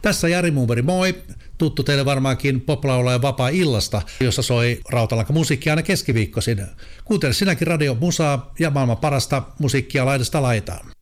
Tässä Jari Muumeri, moi! Tuttu teille varmaankin poplaulaja Vapaa-illasta, jossa soi rautalankamusiikkia aina keskiviikkoisin. Kuuntele sinäkin Radio Musaa ja maailman parasta musiikkia laidasta laitaan.